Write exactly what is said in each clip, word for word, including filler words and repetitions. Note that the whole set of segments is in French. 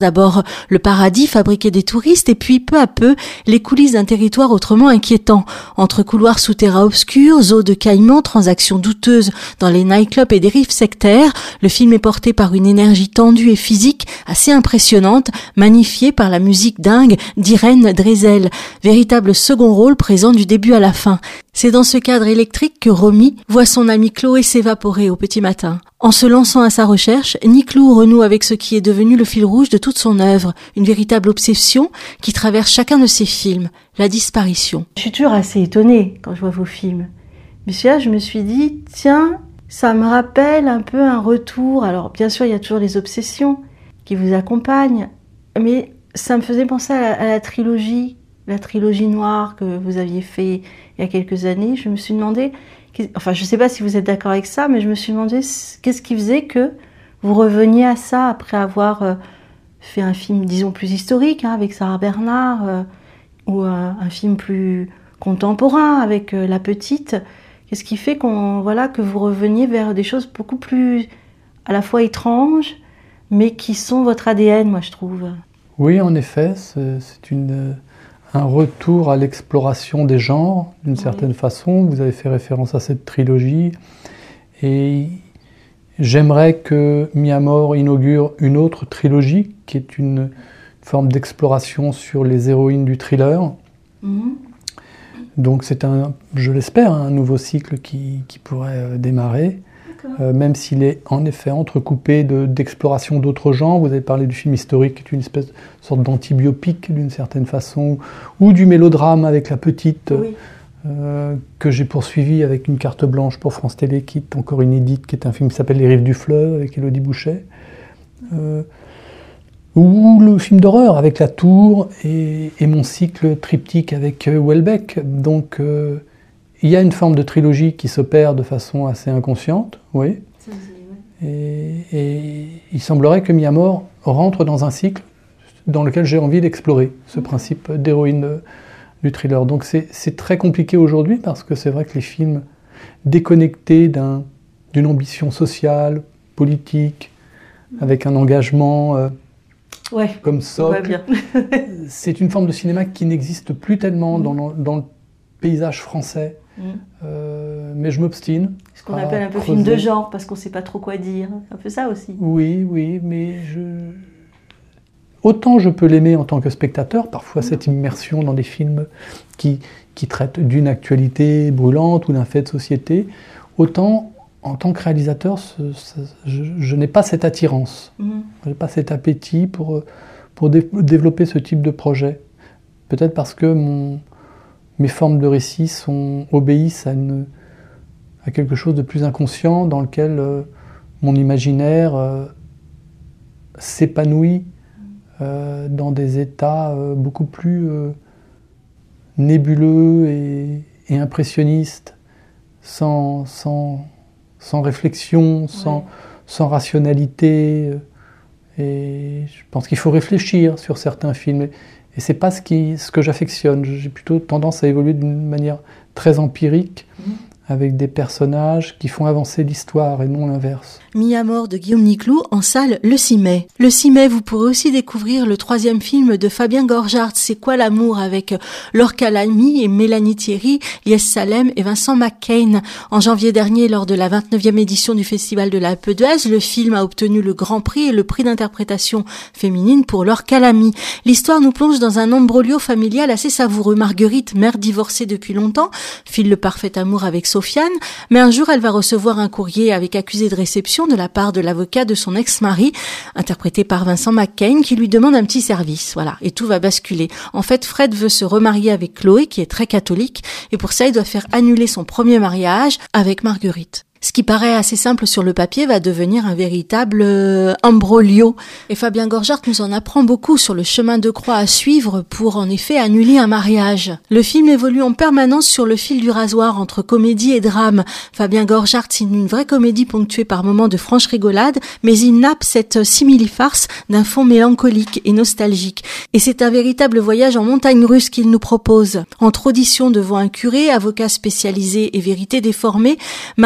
D'abord, le paradis fabriqué des touristes et puis peu à peu, les coulisses d'un territoire autrement inquiétant. Entre couloirs souterrains obscurs, eaux de caïmans, transactions douteuses dans les nightclubs et dérives sectaires, le film est porté par une énergie tendue et physique assez impressionnante, magnifiée par la musique dingue d'Irène Dresel, véritable second rôle présent du début à la fin. C'est dans ce cadre électrique que Romy voit son amie Chloé s'évaporer au petit matin. En se lançant à sa recherche, Niclou renoue avec ce qui est devenu le fil rouge de toute son œuvre, une véritable obsession qui traverse chacun de ses films, la disparition. Je suis toujours assez étonnée quand je vois vos films. Mais celui-là, je me suis dit, tiens, ça me rappelle un peu un retour. Alors bien sûr, il y a toujours les obsessions qui vous accompagnent, mais ça me faisait penser à la, à la trilogie, la trilogie noire que vous aviez fait il y a quelques années. Je me suis demandé, enfin je ne sais pas si vous êtes d'accord avec ça, mais je me suis demandé qu'est-ce qui faisait que vous reveniez à ça après avoir euh, fait un film, disons, plus historique, hein, avec Sarah Bernard, euh, ou euh, un film plus contemporain avec euh, La Petite. Qu'est-ce qui fait qu'on, voilà, que vous reveniez vers des choses beaucoup plus à la fois étranges, mais qui sont votre A D N, moi je trouve. Oui, en effet, c'est, c'est une... un retour à l'exploration des genres, d'une oui. certaine façon. Vous avez fait référence à cette trilogie. Et j'aimerais que Mi Amor inaugure une autre trilogie, qui est une forme d'exploration sur les héroïnes du thriller. Mm-hmm. Donc c'est, un, je l'espère, un nouveau cycle qui, qui pourrait démarrer. Euh, même s'il est en effet entrecoupé de, d'exploration d'autres genres. Vous avez parlé du film historique, qui est une espèce de sorte d'antibiopique d'une certaine façon, ou du mélodrame avec La Petite, oui. euh, que j'ai poursuivi avec Une carte blanche pour France Télé, qui est encore inédite, qui est un film qui s'appelle Les Rives du Fleuve, avec Élodie Bouchet. Euh, ou le film d'horreur avec La Tour, et, et mon cycle triptyque avec euh, Houellebecq. Donc... Euh, il y a une forme de trilogie qui s'opère de façon assez inconsciente, oui. Ça, ouais. et, et il semblerait que Mi Amor rentre dans un cycle dans lequel j'ai envie d'explorer ce mmh. principe d'héroïne du thriller. Donc c'est, c'est très compliqué aujourd'hui parce que c'est vrai que les films déconnectés d'un, d'une ambition sociale, politique, mmh. avec un engagement euh, ouais. comme socle, c'est une forme de cinéma qui n'existe plus tellement mmh. dans, le, dans le paysage français. Mmh. Euh, mais je m'obstine. Ce qu'on appelle un peu creuser. Film de genre, parce qu'on ne sait pas trop quoi dire. C'est un peu ça aussi. Oui, oui, mais je... autant je peux l'aimer en tant que spectateur, parfois mmh. cette immersion dans des films qui, qui traitent d'une actualité brûlante ou d'un fait de société, autant en tant que réalisateur, ce, ce, je, je n'ai pas cette attirance, mmh. je n'ai pas cet appétit pour, pour dé- développer ce type de projet. Peut-être parce que mon... mes formes de récit sont, obéissent à, une, à quelque chose de plus inconscient dans lequel euh, mon imaginaire euh, s'épanouit euh, dans des états euh, beaucoup plus euh, nébuleux et, et impressionnistes, sans, sans, sans réflexion, sans, ouais. sans rationalité. Et je pense qu'il faut réfléchir sur certains films. Et c'est pas ce, qui, ce que j'affectionne. J'ai plutôt tendance à évoluer d'une manière très empirique, mmh. avec des personnages qui font avancer l'histoire et non l'inverse. Mi Amor de Guillaume Niclou en salle le six mai. Le six mai, vous pourrez aussi découvrir le troisième film de Fabien Gorgart, C'est quoi l'amour, avec Laure Calamy et Mélanie Thierry, Lies Salem et Vincent McCain. En janvier dernier, lors de la vingt-neuvième édition du Festival de l'Alpe d'Huez, le film a obtenu le grand prix et le prix d'interprétation féminine pour Laure Calamy. L'histoire nous plonge dans un imbroglio familial assez savoureux. Marguerite, mère divorcée depuis longtemps, file le parfait amour avec Sofiane, mais un jour elle va recevoir un courrier avec accusé de réception de la part de l'avocat de son ex-mari, interprété par Vincent McCain, qui lui demande un petit service. Voilà, et tout va basculer. En fait, Fred veut se remarier avec Chloé, qui est très catholique, et pour ça, il doit faire annuler son premier mariage avec Marguerite. Ce qui paraît assez simple sur le papier va devenir un véritable euh, imbroglio. Et Fabien Gorgart nous en apprend beaucoup sur le chemin de croix à suivre pour en effet annuler un mariage. Le film évolue en permanence sur le fil du rasoir entre comédie et drame. Fabien Gorgart signe une vraie comédie ponctuée par moments de franche rigolade, mais il nappe cette simili-farce d'un fond mélancolique et nostalgique. Et c'est un véritable voyage en montagne russe qu'il nous propose. Entre audition devant un curé, avocat spécialisé et vérité déformée, Marguerite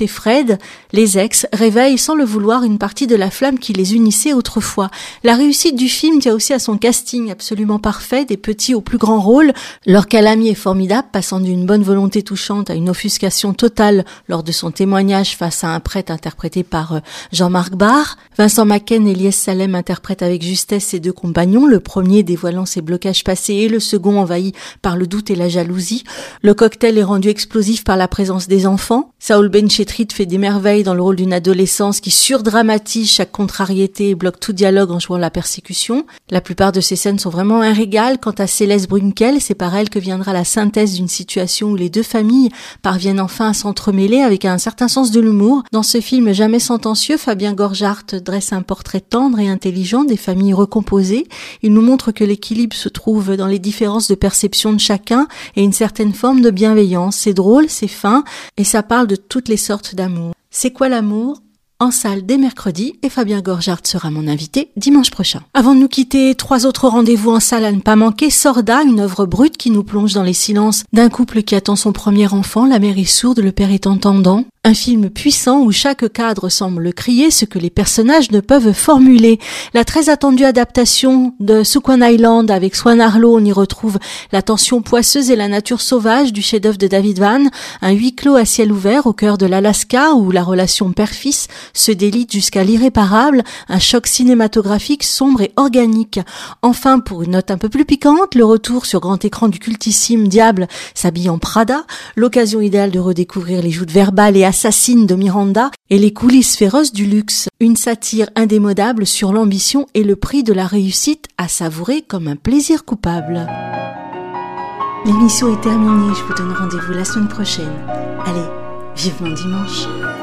et Fred, les ex, réveillent sans le vouloir une partie de la flamme qui les unissait autrefois. La réussite du film tient aussi à son casting absolument parfait, des petits au plus grand rôle. Leur calami est formidable, passant d'une bonne volonté touchante à une offuscation totale lors de son témoignage face à un prêtre interprété par Jean-Marc Barr. Vincent Macken et Lies Salem interprètent avec justesse ses deux compagnons, le premier dévoilant ses blocages passés et le second envahi par le doute et la jalousie. Le cocktail est rendu explosif par la présence des enfants. Saoul Ben-Chetrit fait des merveilles dans le rôle d'une adolescence qui surdramatise chaque contrariété et bloque tout dialogue en jouant la persécution. La plupart de ces scènes sont vraiment un régal. Quant à Céleste Brunkel, c'est par elle que viendra la synthèse d'une situation où les deux familles parviennent enfin à s'entremêler avec un certain sens de l'humour. Dans ce film jamais sentencieux, Fabien Gorgart dresse un portrait tendre et intelligent des familles recomposées. Il nous montre que l'équilibre se trouve dans les différences de perception de chacun et une certaine forme de bienveillance. C'est drôle, c'est fin et ça parle de toutes les sortes d'amour. C'est quoi l'amour ? En salle dès mercredi et Fabien Gorgart sera mon invité dimanche prochain. Avant de nous quitter, trois autres rendez-vous en salle à ne pas manquer. Sorda, une œuvre brute qui nous plonge dans les silences d'un couple qui attend son premier enfant. La mère est sourde, le père est entendant. Un film puissant où chaque cadre semble crier ce que les personnages ne peuvent formuler. La très attendue adaptation de Sukwan Island avec Swan Arlo, on y retrouve la tension poisseuse et la nature sauvage du chef-d'œuvre de David Vann. Un huis clos à ciel ouvert au cœur de l'Alaska où la relation père-fils se délite jusqu'à l'irréparable. Un choc cinématographique sombre et organique. Enfin, pour une note un peu plus piquante, le retour sur grand écran du cultissime Diable s'habille en Prada. L'occasion idéale de redécouvrir les joutes verbales et assassine de Miranda et les coulisses féroces du luxe. Une satire indémodable sur l'ambition et le prix de la réussite à savourer comme un plaisir coupable. L'émission est terminée, je vous donne rendez-vous la semaine prochaine. Allez, vivement dimanche.